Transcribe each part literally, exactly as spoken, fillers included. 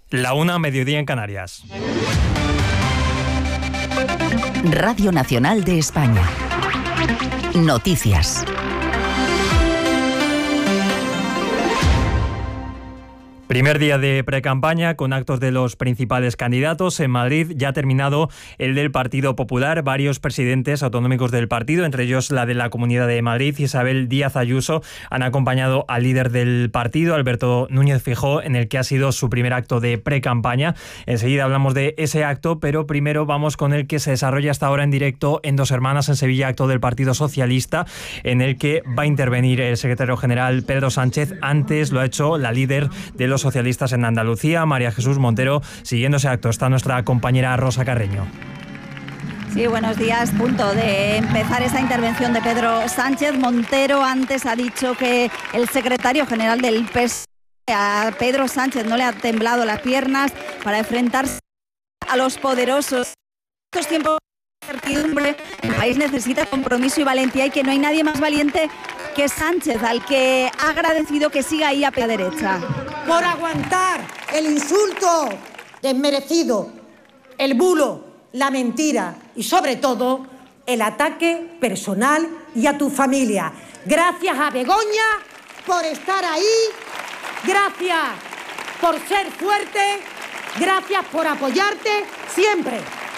La una, mediodía en Canarias. Radio Nacional de España. Noticias. Primer día de precampaña con actos de los principales candidatos. En Madrid ya ha terminado el del Partido Popular. Varios presidentes autonómicos del partido, entre ellos la de la Comunidad de Madrid, Isabel Díaz Ayuso, han acompañado al líder del partido, Alberto Núñez Feijóo, en el que ha sido su primer acto de precampaña. Enseguida hablamos de ese acto, pero primero vamos con el que se desarrolla hasta ahora en directo en Dos Hermanas, en Sevilla, acto del Partido Socialista, en el que va a intervenir el secretario general Pedro Sánchez. Antes lo ha hecho la líder de los socialistas en Andalucía, María Jesús Montero. Siguiendo ese acto está nuestra compañera Rosa Carreño. Sí, buenos días. Punto de empezar esa intervención de Pedro Sánchez. Montero antes ha dicho que el secretario general del P S O E, a Pedro Sánchez, no le ha temblado las piernas para enfrentarse a los poderosos. En estos tiempos de incertidumbre, el país necesita compromiso y valentía, y que no hay nadie más valiente que Sánchez, al que ha agradecido que siga ahí a pie derecha. Por aguantar el insulto desmerecido, el bulo, la mentira y sobre todo el ataque personal y a tu familia. Gracias a Begoña por estar ahí, gracias por ser fuerte, gracias por apoyarte siempre.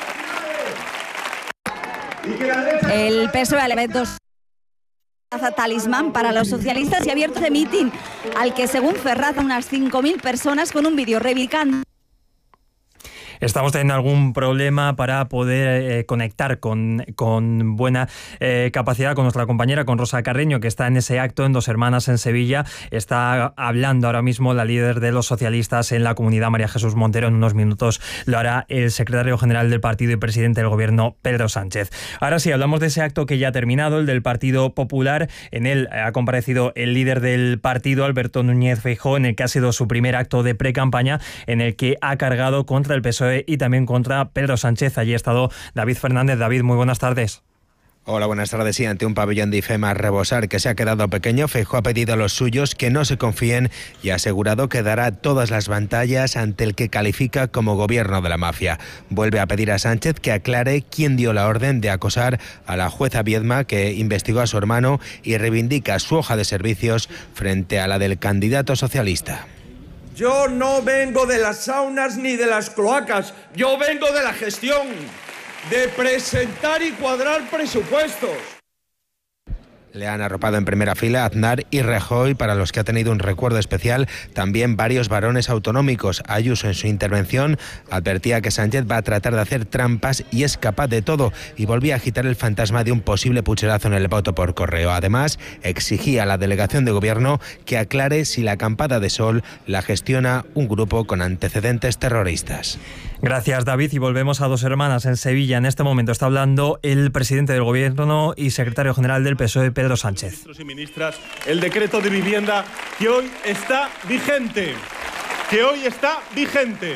El P S O E elementos talismán para los socialistas y ha abierto de mitin al que, según Ferraz, unas cinco mil personas con un vídeo reivindicando. Estamos teniendo algún problema para poder eh, conectar con, con buena eh, capacidad con nuestra compañera, con Rosa Carreño, que está en ese acto en Dos Hermanas en Sevilla. Está hablando ahora mismo la líder de los socialistas en la comunidad, María Jesús Montero. En unos minutos lo hará el secretario general del partido y presidente del gobierno, Pedro Sánchez. Ahora sí, hablamos de ese acto que ya ha terminado, el del Partido Popular. En él ha comparecido el líder del partido, Alberto Núñez Feijóo, en el que ha sido su primer acto de precampaña, en el que ha cargado contra el P S O E y también contra Pedro Sánchez. Allí ha estado David Fernández. David, muy buenas tardes. Hola, buenas tardes. Sí, ante un pabellón de IFEMA a rebosar que se ha quedado pequeño, Feijóo ha pedido a los suyos que no se confíen y ha asegurado que dará todas las batallas ante el que califica como gobierno de la mafia. Vuelve a pedir a Sánchez que aclare quién dio la orden de acosar a la jueza Viedma, que investigó a su hermano, y reivindica su hoja de servicios frente a la del candidato socialista. Yo no vengo de las saunas ni de las cloacas, yo vengo de la gestión, de presentar y cuadrar presupuestos. Le han arropado en primera fila Aznar y Rajoy, para los que ha tenido un recuerdo especial también varios varones autonómicos. Ayuso, en su intervención, advertía que Sánchez va a tratar de hacer trampas y es capaz de todo, y volvía a agitar el fantasma de un posible pucherazo en el voto por correo. Además, exigía a la delegación de gobierno que aclare si la acampada de Sol la gestiona un grupo con antecedentes terroristas. Gracias, David, y volvemos a Dos Hermanas en Sevilla. En este momento está hablando el presidente del gobierno y secretario general del P S O E, Pedro Sánchez. Ministros y ministras, el decreto de vivienda que hoy está vigente, que hoy está vigente.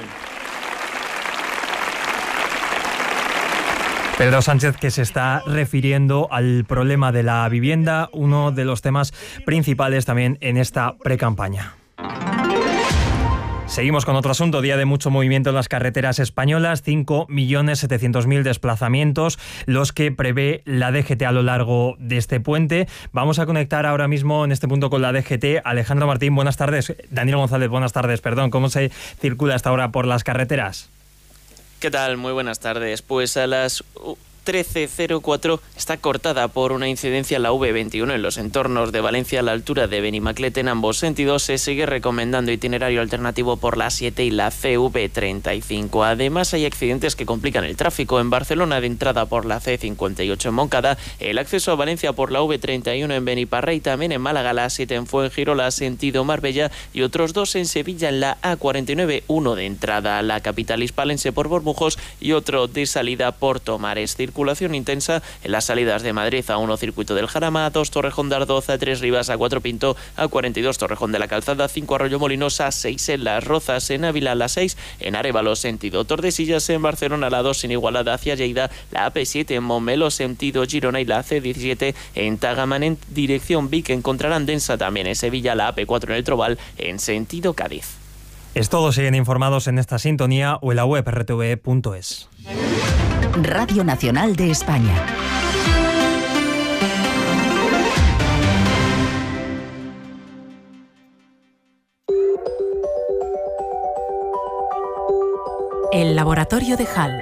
Pedro Sánchez, que se está refiriendo al problema de la vivienda, uno de los temas principales también en esta precampaña. Seguimos con otro asunto. Día de mucho movimiento en las carreteras españolas. cinco millones setecientos mil desplazamientos los que prevé la D G T a lo largo de este puente. Vamos a conectar ahora mismo en este punto con la D G T. Alejandro Martín, buenas tardes. Daniel González, buenas tardes. Perdón, ¿cómo se circula hasta ahora por las carreteras? ¿Qué tal? Muy buenas tardes. Pues a las trece cero cuatro está cortada por una incidencia en la V veintiuno en los entornos de Valencia a la altura de Benimaclet. En ambos sentidos se sigue recomendando itinerario alternativo por la siete y la C V treinta y cinco. Además, hay accidentes que complican el tráfico en Barcelona, de entrada por la C cincuenta y ocho en Moncada, el acceso a Valencia por la V treinta y uno en Beniparra, y también en Málaga la siete en Fuengirola sentido Marbella, y otros dos en Sevilla en la A cuarenta y nueve, uno de entrada a la capital hispalense por Bormujos y otro de salida por Tomares. Circulación intensa en las salidas de Madrid: A uno Circuito del Jarama, A dos Torrejón de Ardoz, A tres Rivas, A cuatro Pinto, A cuarenta y dos Torrejón de la Calzada, A cinco Arroyomolinos, A seis en Las Rozas, en Ávila la seis, en Arévalo sentido Tordesillas, en Barcelona la dos en Igualada hacia Lleida, la A P siete en Montmeló sentido Girona y la C diecisiete en Tagamán en dirección Vic. Encontrarán densa también en Sevilla la A P cuatro en el Trobal en sentido Cádiz. Es todo, siguen informados en esta sintonía o en la web erre te ve punto es. Radio Nacional de España. El laboratorio de Hall.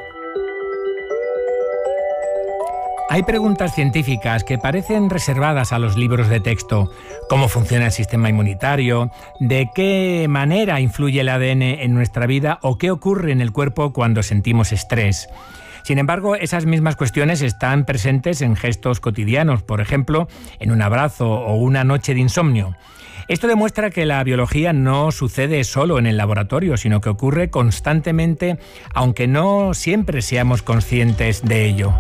Hay preguntas científicas que parecen reservadas a los libros de texto. ¿Cómo funciona el sistema inmunitario? ¿De qué manera influye el A D N en nuestra vida? ¿O qué ocurre en el cuerpo cuando sentimos estrés? Sin embargo, esas mismas cuestiones están presentes en gestos cotidianos, por ejemplo, en un abrazo o una noche de insomnio. Esto demuestra que la biología no sucede solo en el laboratorio, sino que ocurre constantemente, aunque no siempre seamos conscientes de ello.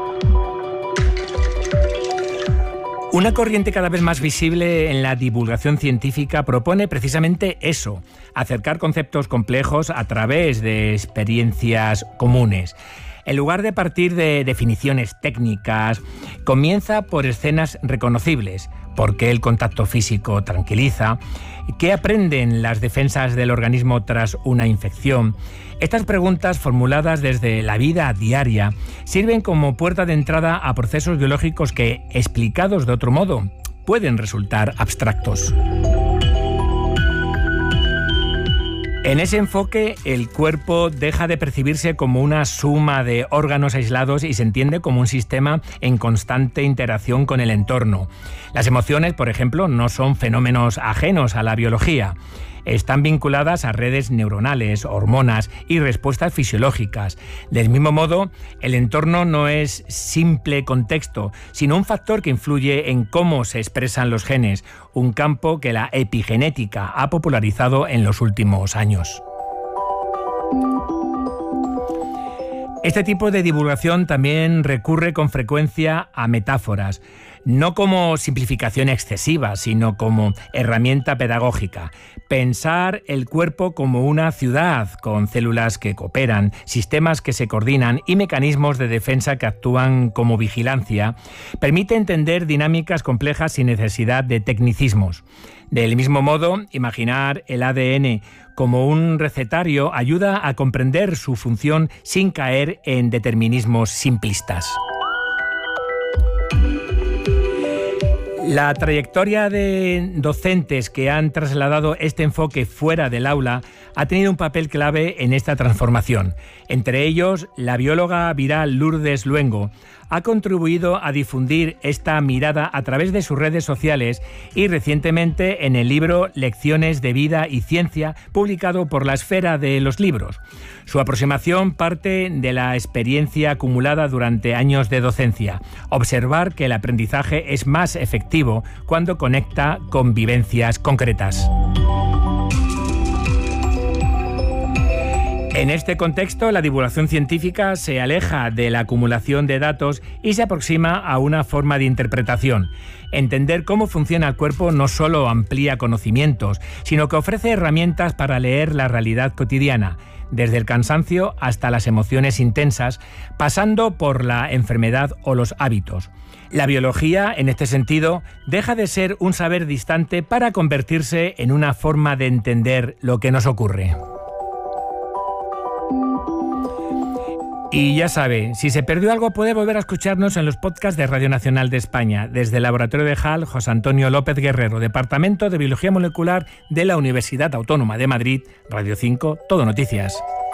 Una corriente cada vez más visible en la divulgación científica propone precisamente eso, acercar conceptos complejos a través de experiencias comunes. En lugar de partir de definiciones técnicas, comienza por escenas reconocibles. ¿Por qué el contacto físico tranquiliza? ¿Qué aprenden las defensas del organismo tras una infección? Estas preguntas, formuladas desde la vida diaria, sirven como puerta de entrada a procesos biológicos que, explicados de otro modo, pueden resultar abstractos. En ese enfoque, el cuerpo deja de percibirse como una suma de órganos aislados y se entiende como un sistema en constante interacción con el entorno. Las emociones, por ejemplo, no son fenómenos ajenos a la biología. Están vinculadas a redes neuronales, hormonas y respuestas fisiológicas. Del mismo modo, el entorno no es simple contexto, sino un factor que influye en cómo se expresan los genes, un campo que la epigenética ha popularizado en los últimos años. Este tipo de divulgación también recurre con frecuencia a metáforas, no como simplificación excesiva, sino como herramienta pedagógica. Pensar el cuerpo como una ciudad con células que cooperan, sistemas que se coordinan y mecanismos de defensa que actúan como vigilancia, permite entender dinámicas complejas sin necesidad de tecnicismos. Del mismo modo, imaginar el A D N como un recetario ayuda a comprender su función sin caer en determinismos simplistas. La trayectoria de docentes que han trasladado este enfoque fuera del aula ha tenido un papel clave en esta transformación. Entre ellos, la bióloga viral Lourdes Luengo ha contribuido a difundir esta mirada a través de sus redes sociales y recientemente en el libro Lecciones de Vida y Ciencia, publicado por la Esfera de los Libros. Su aproximación parte de la experiencia acumulada durante años de docencia, observar que el aprendizaje es más efectivo cuando conecta con vivencias concretas. En este contexto, la divulgación científica se aleja de la acumulación de datos y se aproxima a una forma de interpretación. Entender cómo funciona el cuerpo no solo amplía conocimientos, sino que ofrece herramientas para leer la realidad cotidiana, desde el cansancio hasta las emociones intensas, pasando por la enfermedad o los hábitos. La biología, en este sentido, deja de ser un saber distante para convertirse en una forma de entender lo que nos ocurre. Y ya sabe, si se perdió algo puede volver a escucharnos en los podcasts de Radio Nacional de España. Desde el Laboratorio de Hall, José Antonio López Guerrero, Departamento de Biología Molecular de la Universidad Autónoma de Madrid, Radio cinco, Todo Noticias.